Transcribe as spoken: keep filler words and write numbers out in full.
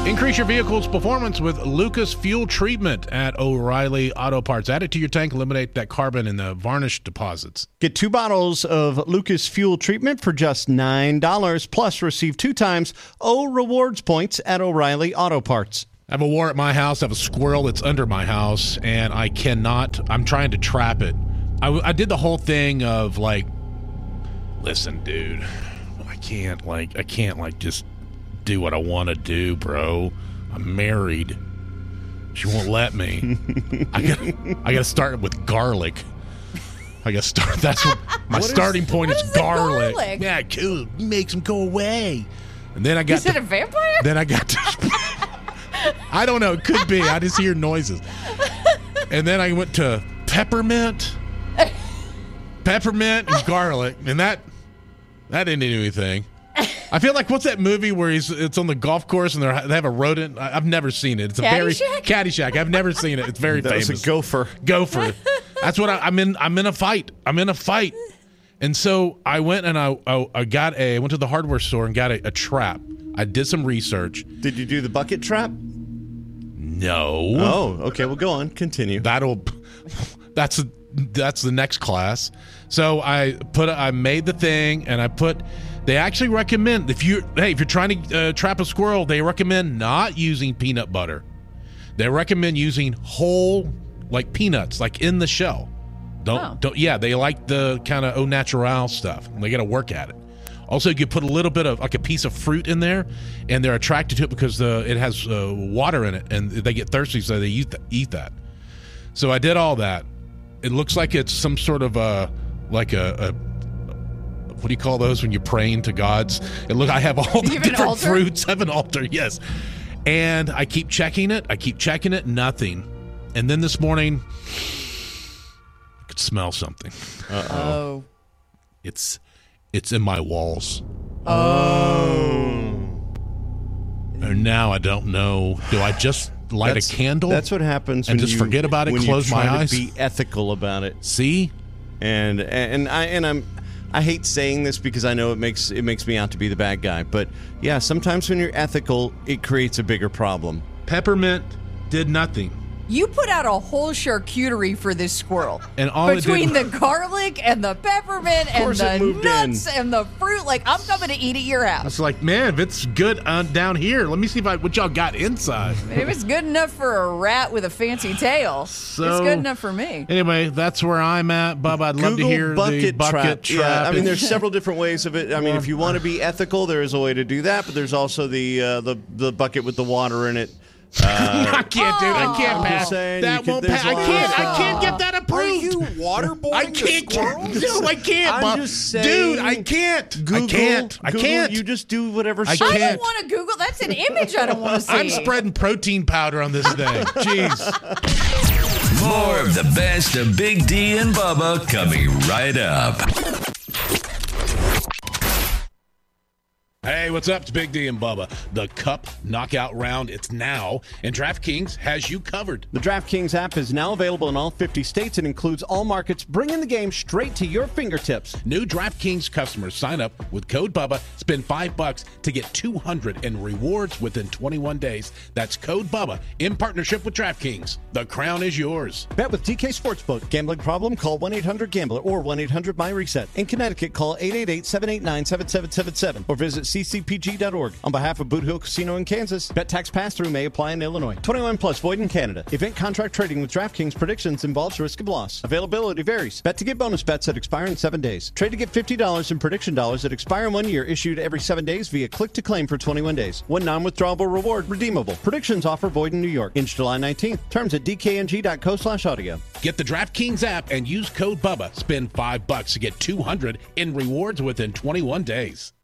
Increase your vehicle's performance with Lucas Fuel Treatment at O'Reilly Auto Parts. Add it to your tank, eliminate that carbon in the varnish deposits. Get two bottles of Lucas Fuel Treatment for just nine dollars, plus receive two times O Rewards points at O'Reilly Auto Parts. I have a war at my house. I have a squirrel that's under my house, and I cannot, I'm trying to trap it. I, I did the whole thing of, like, listen, dude, I can't, like, I can't, like, just do what I want to do, bro. I'm married. She won't let me. I got I got to start with garlic. I got to start. That's what my what starting is, point is, is garlic. garlic. Yeah, cool. Makes them go away. And then I got. Is to, it a vampire? Then I got to. I don't know. It could be. I just hear noises. And then I went to peppermint, peppermint and garlic, and that that didn't do anything. I feel like, what's that movie where he's it's on the golf course and they have a rodent? I, I've never seen it. It's a very Caddyshack. I've never seen it. It's very that famous. Was a gopher. Gopher. That's what I, I'm in. I'm in a fight. I'm in a fight. And so I went and I I, I got a. I went to the hardware store and got a, a trap. I did some research. Did you do the bucket trap? No. Oh, okay. Well, go on. Continue. That'll. That's a, that's the next class. So I put. I made the thing and I put. They actually recommend, if you hey, if you're trying to uh, trap a squirrel, they recommend not using peanut butter. They recommend using whole, like peanuts, like in the shell. Don't oh. don't yeah, they like the kind of au natural stuff. They got to work at it. Also, you could put a little bit of like a piece of fruit in there, and they're attracted to it because the it has uh, water in it, and they get thirsty, so they eat, th- eat that. So I did all that. It looks like it's some sort of a like a. a what do you call those when you're praying to gods? And look, I have all the different fruits. I have an altar, yes. And I keep checking it. I keep checking it. Nothing. And then this morning, I could smell something. Uh-oh. Oh. It's it's in my walls. Oh. And now I don't know. Do I just light that's, a candle? That's what happens and when just you, forget about it, when close you try my eyes. To be ethical about it. See? And and I and I'm I hate saying this because I know it makes it makes me out to be the bad guy, but yeah, sometimes when you're ethical, it creates a bigger problem. Peppermint did nothing. You put out a whole charcuterie for this squirrel. And all Between it did, the garlic and the peppermint and the nuts in. and the fruit, like, I'm coming to eat at your house. It's like, man, if it's good uh, down here, let me see if I, what y'all got inside. If it's good enough for a rat with a fancy tail, so, it's good enough for me. Anyway, that's where I'm at, Bub. I'd love Google to hear bucket the bucket trap. trap. Yeah, I mean, there's several different ways of it. I mean, if you want to be ethical, there is a way to do that, but there's also the uh, the the bucket with the water in it. Uh, I can't, dude. I can't I'm pass. saying, That can, won't pass. I can't. I can't get that approved. Are you waterboarding I can't. the Get, no, I can't. I'm Bob. just saying, dude, I can't. Google, I can't. I Google, can't. You just do whatever. I I can't. don't want to Google. That's an image I don't want to see. I'm spreading protein powder on this thing. Jeez. More of the best of Big D and Bubba coming right up. Hey, what's up? It's Big D and Bubba. The Cup Knockout Round, it's now, and DraftKings has you covered. The DraftKings app is now available in all fifty states and includes all markets, bringing the game straight to your fingertips. New DraftKings customers sign up with code Bubba, spend five bucks to get two hundred in rewards within twenty-one days. That's code Bubba in partnership with DraftKings. The crown is yours. Bet with D K Sportsbook. Gambling problem? Call one eight hundred gambler or one eight hundred my reset. In Connecticut, call eight eight eight, seven eight nine, seven seven seven seven or visit c c p g dot org. On behalf of Boot Hill Casino in Kansas, bet tax pass-through may apply in Illinois. twenty-one plus void in Canada. Event contract trading with DraftKings predictions involves risk of loss. Availability varies. Bet to get bonus bets that expire in seven days. Trade to get fifty dollars in prediction dollars that expire in one year, issued every seven days via click to claim for twenty-one days. One non-withdrawable reward redeemable. Predictions offer void in New York. Ends July nineteenth. Terms at d k n g dot co slash audio. Get the DraftKings app and use code Bubba. Spend five bucks to get two hundred in rewards within twenty-one days.